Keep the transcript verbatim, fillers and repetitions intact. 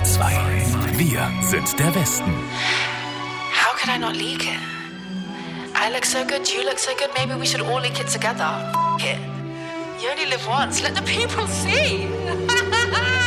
zwei. Wir sind der Westen. How could I not leak it? I look so good, you look so good, maybe we should all leak it together. F it. You only live once, let the people see.